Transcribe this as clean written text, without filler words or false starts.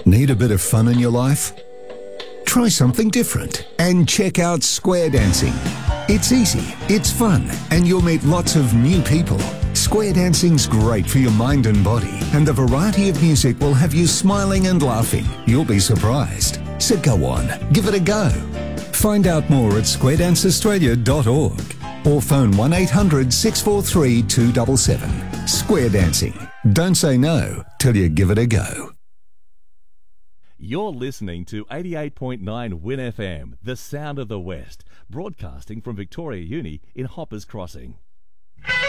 Need a bit of fun in your life? Try something different and check out Square Dancing. It's easy, it's fun, and you'll meet lots of new people. Square Dancing's great for your mind and body, and the variety of music will have you smiling and laughing. You'll be surprised. So go on, give it a go. Find out more at squaredanceaustralia.org or phone 1800 643 277. Square Dancing. Don't say no till you give it a go. You're listening to 88.9 Win FM, the sound of the West, broadcasting from Victoria Uni in Hoppers Crossing.